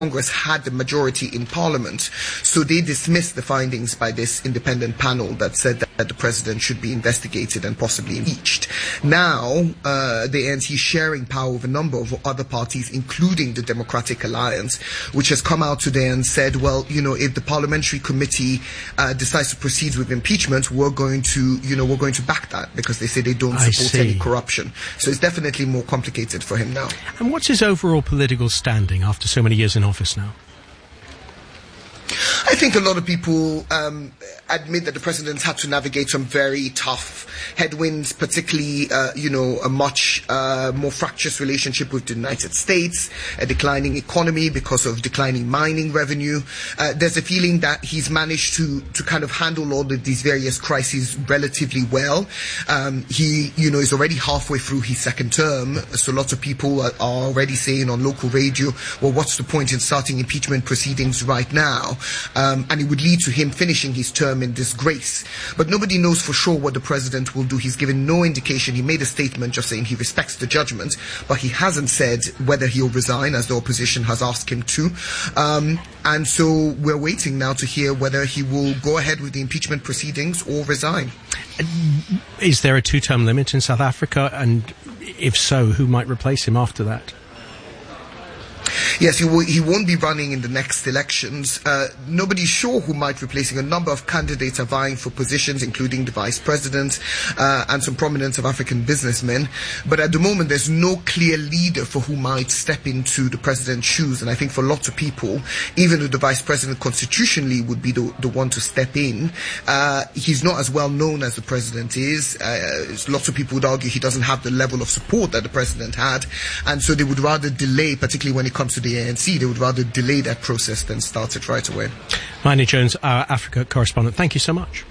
Congress had the majority in Parliament, so they dismissed the findings by this independent panel that said that the president should be investigated and possibly impeached. Now, the ANC is sharing power with a number of other parties, including the Democratic Alliance, which has come out today and said, well, if the parliamentary committee decides to proceed with impeachment, we're going to back that, because they say they don't support any corruption. So it's definitely more complicated for him now. And what's his overall political standing after so many years in office now? I think a lot of people admit that the president's had to navigate some very tough headwinds, particularly, a much more fractious relationship with the United States, a declining economy because of declining mining revenue. There's a feeling that he's managed to kind of handle all of these various crises relatively well. He, is already halfway through his second term, so lots of people are already saying on local radio, well, what's the point in starting impeachment proceedings right now? And it would lead to him finishing his term in disgrace. But nobody knows for sure what the president will do. He's given no indication. He made a statement just saying he respects the judgment, but he hasn't said whether he'll resign, as the opposition has asked him to. And so we're waiting now to hear whether he will go ahead with the impeachment proceedings or resign. Is there a two-term limit in South Africa? And if so, who might replace him after that? Yes, he won't be running in the next elections. Nobody's sure who might replace him. A number of candidates are vying for positions, including the vice president and some prominent South African businessmen. But at the moment, there's no clear leader for who might step into the president's shoes. And I think for lots of people, even though the vice president constitutionally would be the one to step in, he's not as well known as the president is. Lots of people would argue he doesn't have the level of support that the president had. And so they would rather delay, particularly when it comes to the ANC, they would rather delay that process than start it right away. Manie Jones, our Africa correspondent, thank you so much.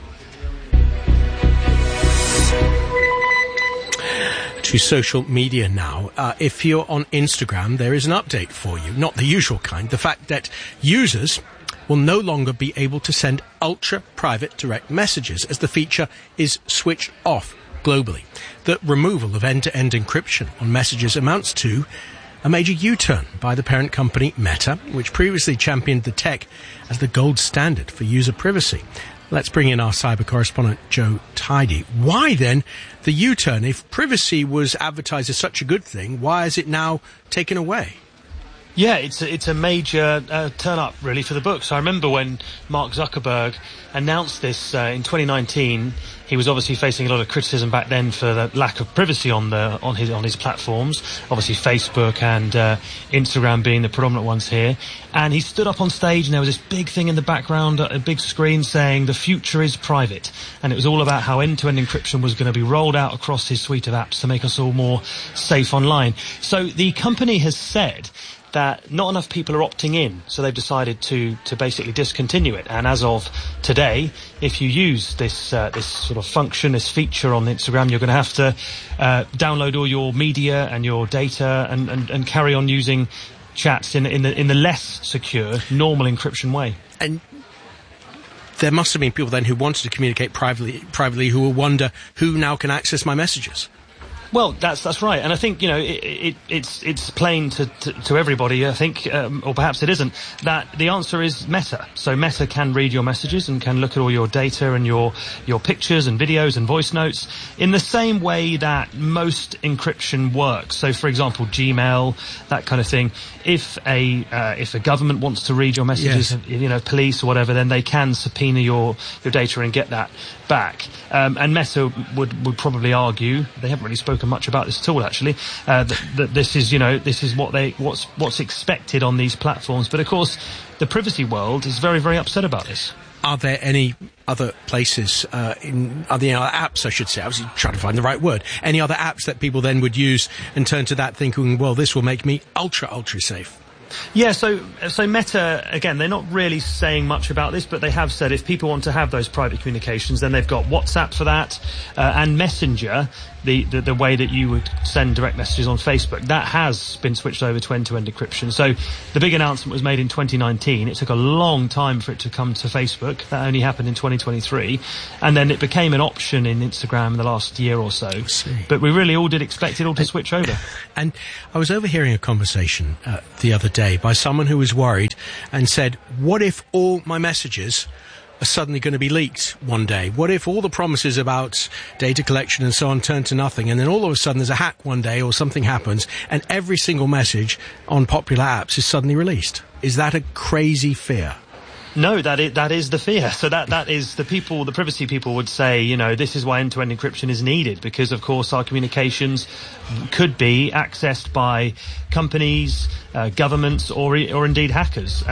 To social media now. If you're on Instagram, there is an update for you. Not the usual kind. The fact that users will no longer be able to send ultra-private direct messages as the feature is switched off globally. The removal of end-to-end encryption on messages amounts to a major U-turn by the parent company Meta, which previously championed the tech as the gold standard for user privacy. Let's bring in our cyber correspondent, Joe Tidy. Why then the U-turn? If privacy was advertised as such a good thing, why is it now taken away? Yeah, it's a major turn up really for the books. I remember when Mark Zuckerberg announced this in 2019. He was obviously facing a lot of criticism back then for the lack of privacy on his platforms. Obviously, Facebook and Instagram being the predominant ones here. And he stood up on stage, and there was this big thing in the background, a big screen saying the future is private. And it was all about how end-to-end encryption was going to be rolled out across his suite of apps to make us all more safe online. So the company has said that not enough people are opting in, so they've decided to basically discontinue it. And as of today, if you use this sort of function, this feature on Instagram, you're going to have to download all your media and your data and carry on using chats in the less secure, normal encryption way. And there must have been people then who wanted to communicate privately who will wonder who now can access my messages. Well, that's right, and I think it's plain to everybody. I think, or perhaps it isn't, that the answer is Meta. So Meta can read your messages and can look at all your data and your pictures and videos and voice notes in the same way that most encryption works. So, for example, Gmail, that kind of thing. If a government wants to read your messages, yes, police or whatever, then they can subpoena your data and get that back. And Meta would probably argue, they haven't really spoken much about this at all actually, that this is what's expected on these platforms. But of course, the privacy world is very, very upset about this. Are there any other places, are there any other apps, I should say, I was trying to find the right word, any other apps that people then would use and turn to that thinking, well, this will make me ultra safe? Yeah, so Meta, again, they're not really saying much about this, but they have said if people want to have those private communications, then they've got WhatsApp for that, and Messenger, the way that you would send direct messages on Facebook, that has been switched over to end-to-end encryption. So the big announcement was made in 2019. It took a long time for it to come to Facebook. That only happened in 2023. And then it became an option in Instagram in the last year or so. But we really all did expect it all to switch over. And I was overhearing a conversation the other day day by someone who was worried and said, what if all my messages are suddenly going to be leaked one day? What if all the promises about data collection and so on turn to nothing, and then all of a sudden there's a hack one day or something happens and every single message on popular apps is suddenly released? Is that a crazy fear? No, that is the fear. So that is the privacy people would say, this is why end-to-end encryption is needed, because of course our communications could be accessed by companies, governments, or indeed hackers.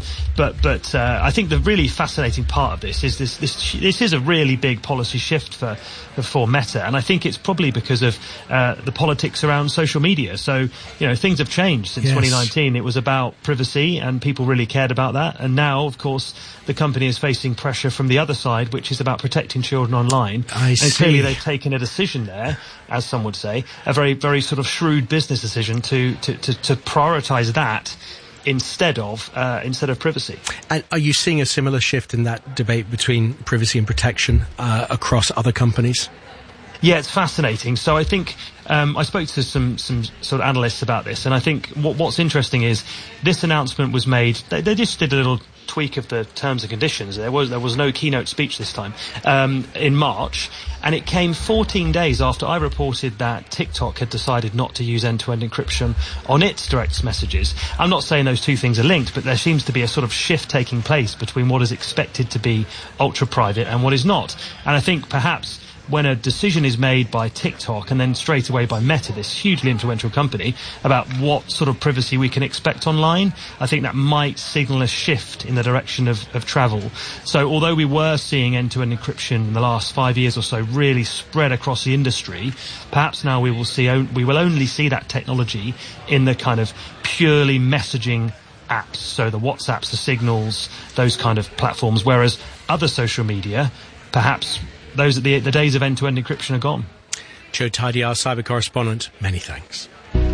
But I think the really fascinating part of this is this is a really big policy shift for Meta, and I think it's probably because of the politics around social media. So things have changed since 2019. It was about privacy, and people really cared about that, and now, of course, the company is facing pressure from the other side, which is about protecting children online. And clearly they've taken a decision there, as some would say, a very, very sort of shrewd business decision to prioritise that instead of privacy. And are you seeing a similar shift in that debate between privacy and protection across other companies? Yeah, it's fascinating. So I think I spoke to some sort of analysts about this, and I think what's interesting is this announcement was made. They just did a little tweak of the terms and conditions. There was no keynote speech this time in March, and it came 14 days after I reported that TikTok had decided not to use end-to-end encryption on its direct messages. I'm not saying those two things are linked, but there seems to be a sort of shift taking place between what is expected to be ultra-private and what is not. And I think perhaps when a decision is made by TikTok and then straight away by Meta, this hugely influential company, about what sort of privacy we can expect online, I think that might signal a shift in the direction of travel. So although we were seeing end-to-end encryption in the last 5 years or so really spread across the industry, perhaps now we will only see that technology in the kind of purely messaging apps, so the WhatsApps, the Signals, those kind of platforms, whereas other social media, perhaps the days of end-to-end encryption are gone. Joe Tidy, our cyber correspondent, many thanks.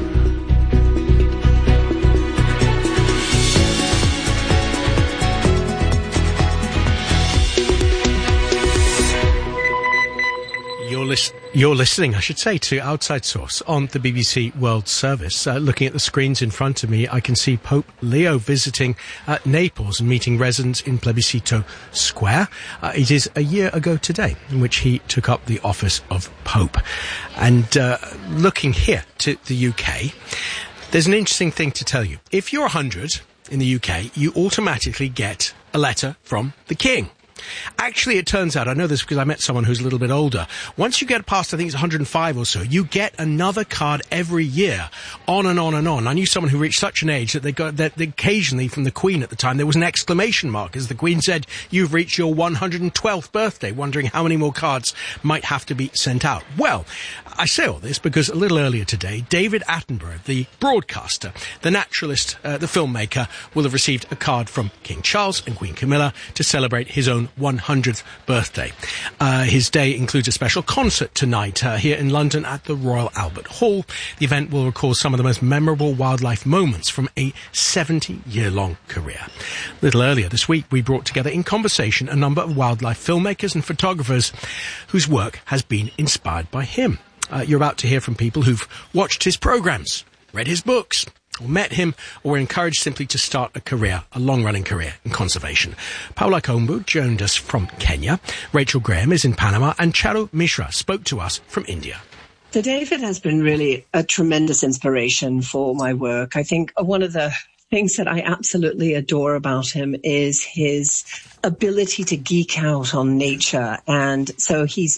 You're listening, I should say, to Outside Source on the BBC World Service. Looking at the screens in front of me, I can see Pope Leo visiting Naples and meeting residents in Plebiscito Square. It is a year ago today in which he took up the office of Pope. And looking here to the UK, there's an interesting thing to tell you. If you're 100 in the UK, you automatically get a letter from the King. Actually, it turns out, I know this because I met someone who's a little bit older, once you get past, I think it's 105 or so, you get another card every year, on and on and on. I knew someone who reached such an age that that occasionally from the Queen at the time, there was an exclamation mark as the Queen said, "You've reached your 112th birthday," wondering how many more cards might have to be sent out. Well, I say all this because a little earlier today, David Attenborough, the broadcaster, the naturalist, the filmmaker, will have received a card from King Charles and Queen Camilla to celebrate his own 100th birthday. His day includes a special concert tonight here in London at the Royal Albert Hall. The event will recall some of the most memorable wildlife moments from a 70-year-long career. A little earlier this week, we brought together in conversation a number of wildlife filmmakers and photographers whose work has been inspired by him. You're about to hear from people who've watched his programs, read his books, or met him, or were encouraged simply to start a long-running career in conservation. Paula Kombu joined us from Kenya, Rachel Graham is in Panama, and Charu Mishra spoke to us from India. So David has been really a tremendous inspiration for my work. I think one of the things that I absolutely adore about him is his ability to geek out on nature. And so he's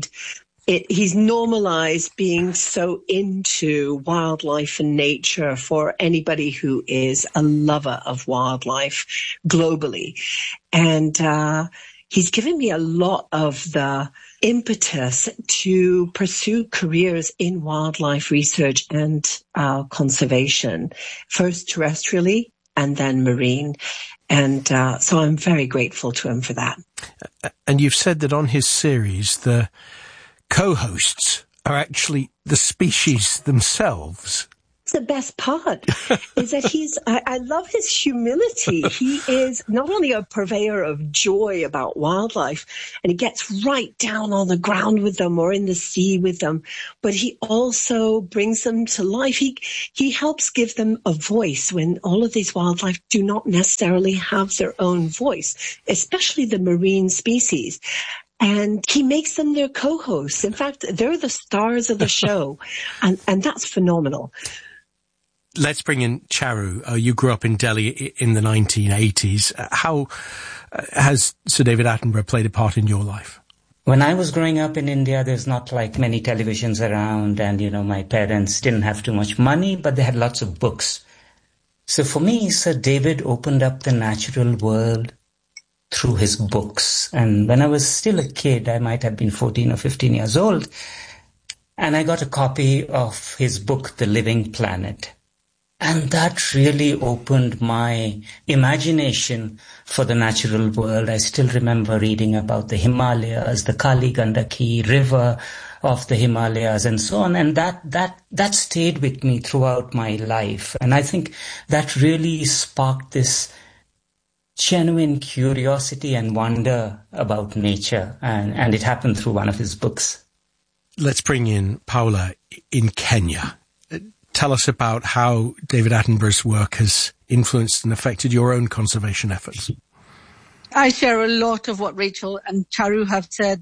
normalized being so into wildlife and nature for anybody who is a lover of wildlife globally. And he's given me a lot of the impetus to pursue careers in wildlife research and conservation, first terrestrially and then marine. And so I'm very grateful to him for that. And you've said that on his series, the co-hosts are actually the species themselves. the best part, is that I love his humility. He is not only a purveyor of joy about wildlife, and he gets right down on the ground with them or in the sea with them, but he also brings them to life. He helps give them a voice when all of these wildlife do not necessarily have their own voice, especially the marine species. And he makes them their co-hosts. In fact, they're the stars of the show. And that's phenomenal. Let's bring in Charu. You grew up in Delhi in the 1980s. How has Sir David Attenborough played a part in your life? When I was growing up in India, there's not like many televisions around, and, my parents didn't have too much money, but they had lots of books. So for me, Sir David opened up the natural world through his books. And when I was still a kid, I might have been 14 or 15 years old, and I got a copy of his book, The Living Planet. And that really opened my imagination for the natural world. I still remember reading about the Himalayas, the Kali Gandaki river of the Himalayas, and so on. And that stayed with me throughout my life. And I think that really sparked this genuine curiosity and wonder about nature. And it happened through one of his books. Let's bring in Paula in Kenya. Tell us about how David Attenborough's work has influenced and affected your own conservation efforts. I share a lot of what Rachel and Charu have said.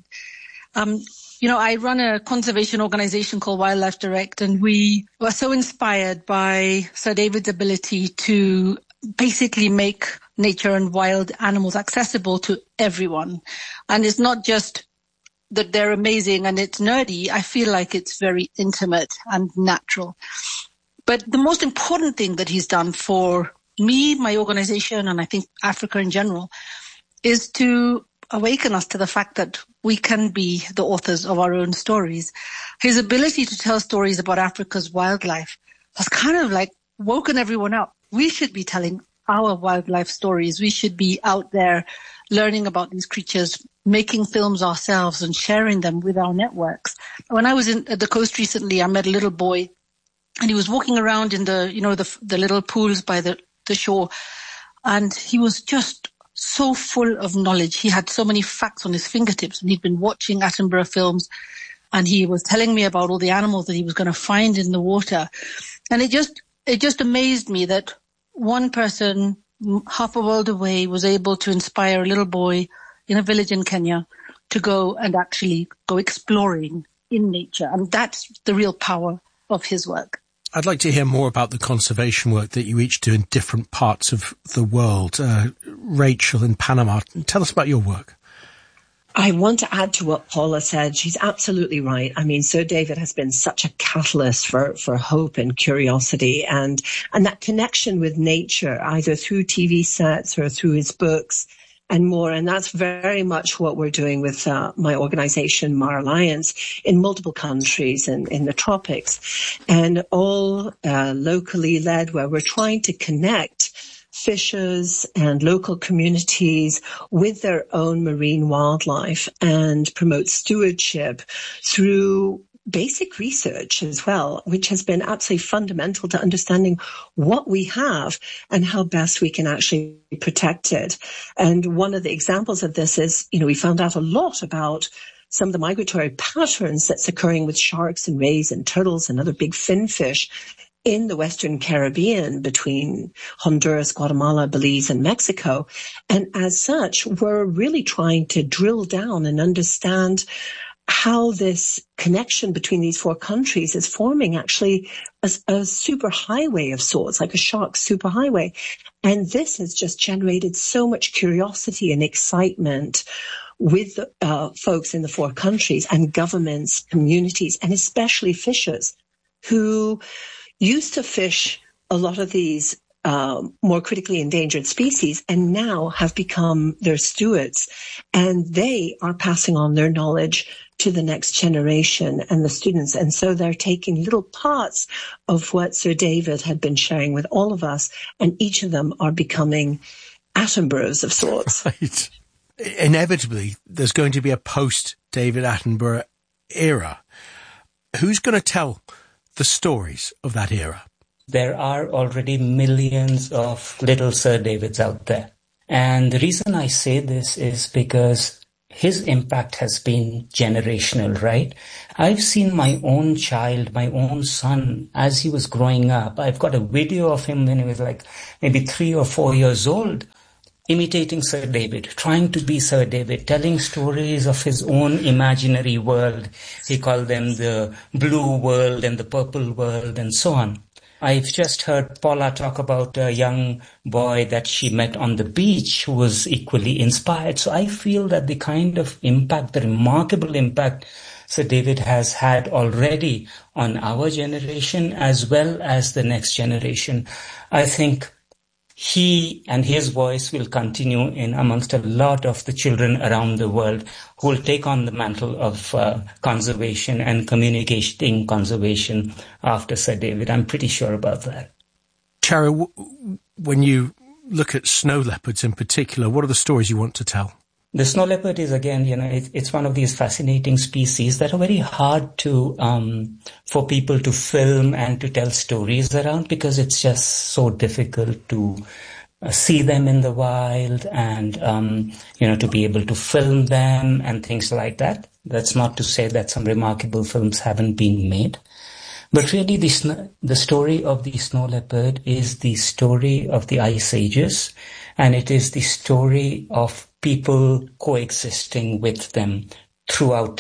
I run a conservation organization called Wildlife Direct, and we were so inspired by Sir David's ability to basically make nature and wild animals accessible to everyone. And it's not just that they're amazing and it's nerdy. I feel like it's very intimate and natural. But the most important thing that he's done for me, my organization, and I think Africa in general, is to awaken us to the fact that we can be the authors of our own stories. His ability to tell stories about Africa's wildlife has kind of like woken everyone up. We should be telling our wildlife stories. We should be out there learning about these creatures, making films ourselves and sharing them with our networks. When I was at the coast recently, I met a little boy, and he was walking around in the little pools by the shore, and he was just so full of knowledge. He had so many facts on his fingertips, and he'd been watching Attenborough films, and he was telling me about all the animals that he was going to find in the water. And it just amazed me that one person half a world away was able to inspire a little boy in a village in Kenya to go and actually go exploring in nature. And that's the real power of his work. I'd like to hear more about the conservation work that you each do in different parts of the world. Rachel in Panama, tell us about your work. I want to add to what Paula said. She's absolutely right. I mean, Sir David has been such a catalyst for hope and curiosity and that connection with nature, either through TV sets or through his books and more. And that's very much what we're doing with my organization, Mar Alliance, in multiple countries and in the tropics, and all locally led, where we're trying to connect fishers and local communities with their own marine wildlife and promote stewardship through basic research as well, which has been absolutely fundamental to understanding what we have and how best we can actually protect it. And one of the examples of this is, we found out a lot about some of the migratory patterns that's occurring with sharks and rays and turtles and other big fin fish in the Western Caribbean between Honduras, Guatemala, Belize, and Mexico. And as such, we're really trying to drill down and understand how this connection between these four countries is forming actually a superhighway of sorts, like a shark superhighway. And this has just generated so much curiosity and excitement with folks in the four countries and governments, communities, and especially fishers who used to fish a lot of these more critically endangered species and now have become their stewards. And they are passing on their knowledge to the next generation and the students. And so they're taking little parts of what Sir David had been sharing with all of us, and each of them are becoming Attenboroughs of sorts. Right. Inevitably, there's going to be a post-David Attenborough era. Who's going to tell the stories of that era? there are already millions of little Sir Davids out there. And the reason I say this is because his impact has been generational, right? I've seen my own child, my own son, as he was growing up. I've got a video of him when he was like maybe 3 or 4 years old, imitating Sir David, trying to be Sir David, telling stories of his own imaginary world. He called them the blue world and the purple world and so on. I've just heard Paula talk about a young boy that she met on the beach who was equally inspired. So I feel that the kind of impact, the remarkable impact Sir David has had already on our generation as well as the next generation, I think he and his voice will continue in amongst a lot of the children around the world who will take on the mantle of conservation and communicating conservation after Sir David. I'm pretty sure about that. Charu, when you look at snow leopards in particular, what are the stories you want to tell? The snow leopard is, again, it's one of these fascinating species that are very hard to for people to film and to tell stories around, because it's just so difficult to see them in the wild and to be able to film them and things like that. That's not to say that some remarkable films haven't been made. But really, the story of the snow leopard is the story of the ice ages, and it is the story of people coexisting with them through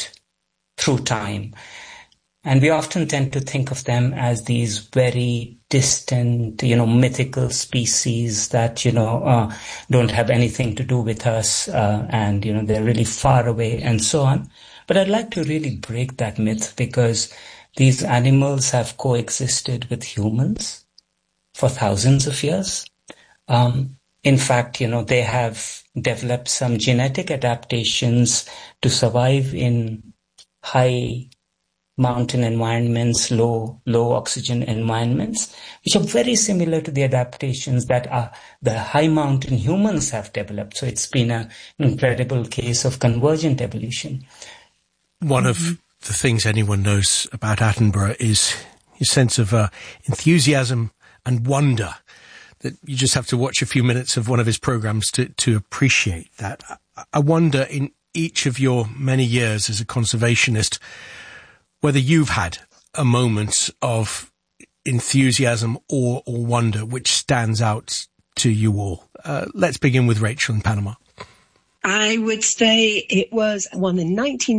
time. And we often tend to think of them as these very distant, mythical species that, don't have anything to do with us, and, they're really far away and so on. But I'd like to really break that myth, because these animals have coexisted with humans for thousands of years. In fact, they have developed some genetic adaptations to survive in high mountain environments, low oxygen environments, which are very similar to the adaptations that the high mountain humans have developed. So it's been an incredible case of convergent evolution. One of the things anyone knows about Attenborough is his sense of enthusiasm and wonder, that you just have to watch a few minutes of one of his programs to appreciate that. I wonder, in each of your many years as a conservationist, whether you've had a moment of enthusiasm or wonder which stands out to you all. Let's begin with Rachel in Panama. I would say it was one in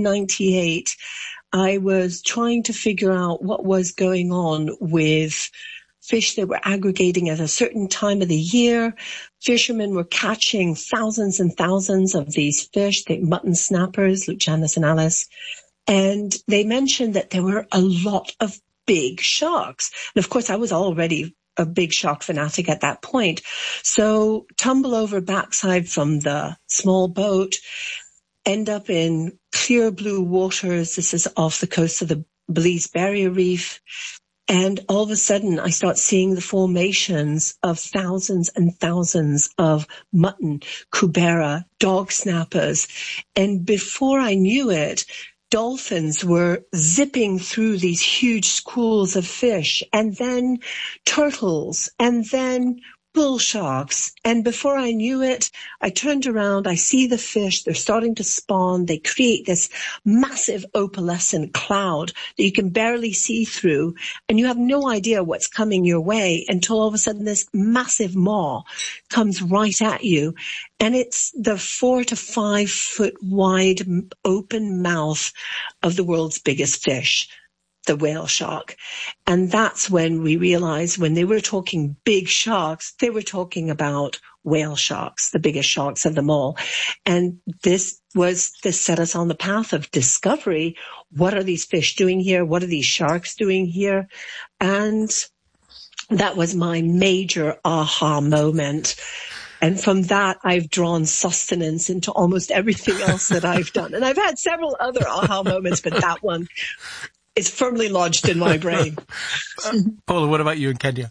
1998. I was trying to figure out what was going on with fish that were aggregating at a certain time of the year. Fishermen were catching thousands and thousands of these fish, the mutton snappers, Lucianus and Alice. And they mentioned that there were a lot of big sharks. And of course, I was already a big shark fanatic at that point. So tumble over backside from the small boat, end up in clear blue waters. This is off the coast of the Belize Barrier Reef. And all of a sudden, I start seeing the formations of thousands and thousands of mutton, cubera, dog snappers. And before I knew it, dolphins were zipping through these huge schools of fish, and then turtles, and then bull sharks. And before I knew it, I turned around, I see the fish, they're starting to spawn, they create this massive opalescent cloud that you can barely see through, and you have no idea what's coming your way until all of a sudden this massive maw comes right at you. And it's the 4 to 5 foot wide open mouth of the world's biggest fish, the whale shark. And that's when we realized when they were talking big sharks, they were talking about whale sharks, the biggest sharks of them all. And this set us on the path of discovery. What are these fish doing here? What are these sharks doing here? And that was my major aha moment. And from that, I've drawn sustenance into almost everything else that I've done. And I've had several other aha moments, but that one is firmly lodged in my brain. Paula, what about you in Kenya?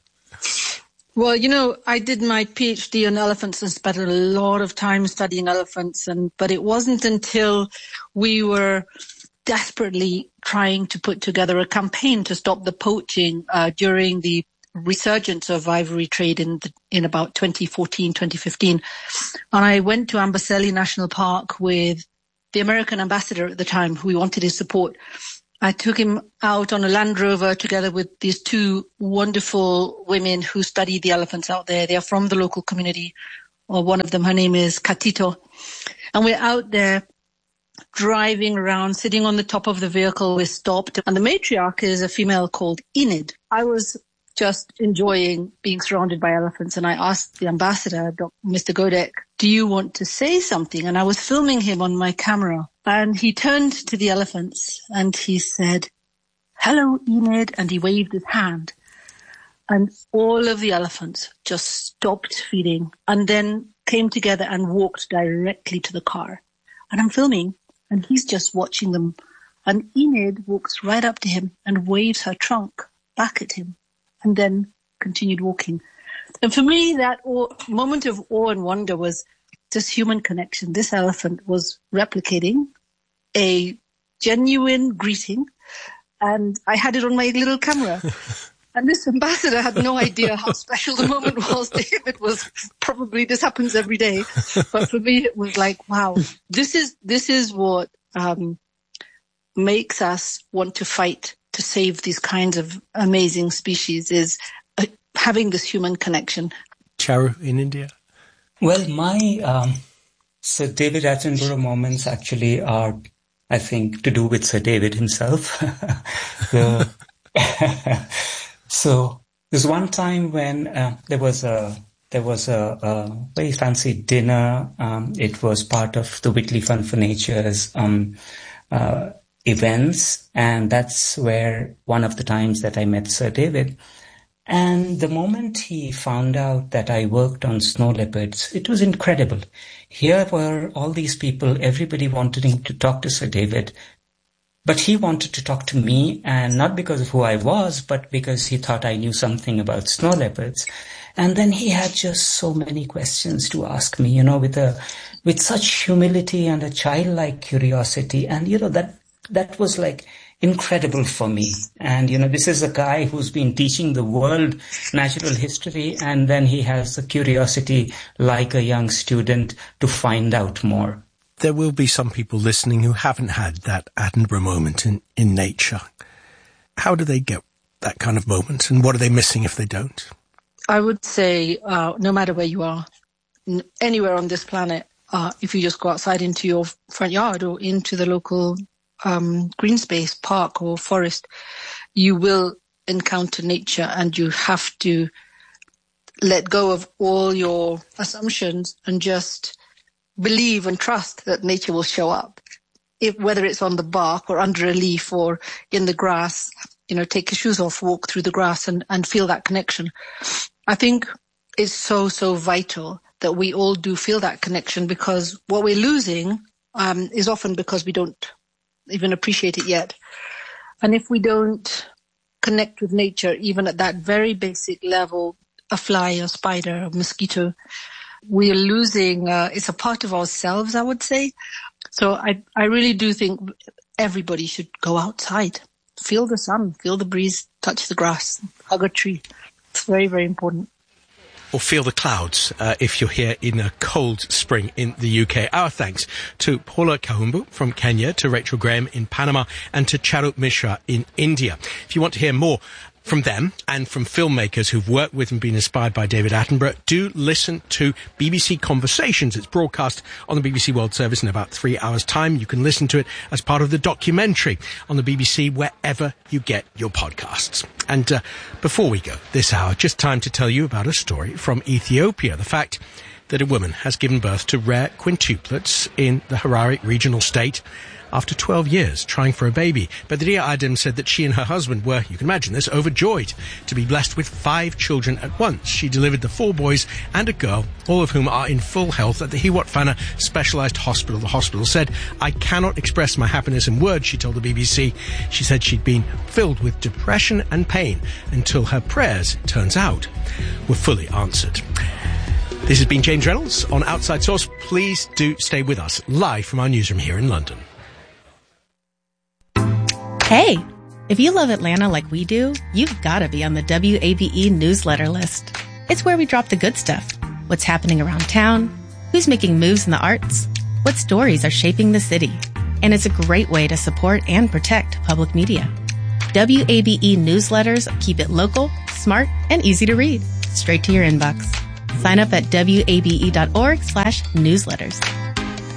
Well, I did my PhD on elephants and spent a lot of time studying elephants, but it wasn't until we were desperately trying to put together a campaign to stop the poaching during the resurgence of ivory trade in about 2014, 2015. And I went to Amboseli National Park with the American ambassador at the time, who we wanted his support. I took him out on a Land Rover together with these two wonderful women who study the elephants out there. They are from the local community, or one of them, her name is Katito. And we're out there driving around, sitting on the top of the vehicle. We're stopped. And the matriarch is a female called Enid. I was just enjoying being surrounded by elephants. And I asked the ambassador, Mr. Godek, do you want to say something? And I was filming him on my camera. And he turned to the elephants and he said, hello, Enid. And he waved his hand. And all of the elephants just stopped feeding and then came together and walked directly to the car. And I'm filming and he's just watching them. And Enid walks right up to him and waves her trunk back at him and then continued walking. And for me, that moment of awe and wonder was just human connection. This elephant was replicating a genuine greeting, and I had it on my little camera. And this ambassador had no idea how special the moment was to him. It was probably, this happens every day. But for me, it was like, wow, this is what makes us want to fight to save these kinds of amazing species, is having this human connection. Charu, in India? Well, my Sir David Attenborough moments actually are, I think, to do with Sir David himself. So there's one time when there was a very fancy dinner. It was part of the Whitley Fund for Nature's events, and that's where one of the times that I met Sir David. And the moment he found out that I worked on snow leopards, it was incredible. Here were all these people, everybody wanting to talk to Sir David, but he wanted to talk to me, and not because of who I was, but because he thought I knew something about snow leopards. And then he had just so many questions to ask me, with such humility and a childlike curiosity. And, that was like incredible for me. And, this is a guy who's been teaching the world natural history, and then he has the curiosity like a young student to find out more. There will be some people listening who haven't had that Attenborough moment in nature. How do they get that kind of moment, and what are they missing if they don't? I would say no matter where you are, anywhere on this planet, if you just go outside into your front yard or into the local green space, park or forest, you will encounter nature, and you have to let go of all your assumptions and just believe and trust that nature will show up. Whether it's on the bark or under a leaf or in the grass, take your shoes off, walk through the grass and feel that connection. I think it's so, so vital that we all do feel that connection, because what we're losing is often because we don't even appreciate it yet. And if we don't connect with nature, even at that very basic level, a fly, a spider, a mosquito, we are losing, it's a part of ourselves, I would say. So I really do think everybody should go outside, feel the sun, feel the breeze, touch the grass, hug a tree. It's very, very important. Or feel the clouds if you're here in a cold spring in the UK. Our thanks to Paula Kahumbu from Kenya, to Rachel Graham in Panama, and to Charu Mishra in India. If you want to hear more from them and from filmmakers who've worked with and been inspired by David Attenborough, do listen to BBC Conversations. It's broadcast on the BBC World Service in about 3 hours' time. You can listen to it as part of the documentary on the BBC wherever you get your podcasts. And before we go this hour, just time to tell you about a story from Ethiopia. The fact that a woman has given birth to rare quintuplets in the Harare regional state after 12 years trying for a baby. Badiria Adem said that she and her husband were, you can imagine this, overjoyed to be blessed with 5 children at once. She delivered the 4 boys and a girl, all of whom are in full health at the Hiwot Fana Specialised Hospital. The hospital said, "I cannot express my happiness in words," she told the BBC. She said she'd been filled with depression and pain until her prayers, turns out, were fully answered. This has been James Reynolds on Outside Source. Please do stay with us live from our newsroom here in London. Hey, If you love Atlanta like we do, you've got to be on the WABE newsletter list. It's where we drop the good stuff. What's happening around town, who's making moves in the arts, what stories are shaping the city. And it's a great way to support and protect public media. WABE newsletters keep it local, smart, and easy to read, straight to your inbox. Sign up at wabe.org/newsletters.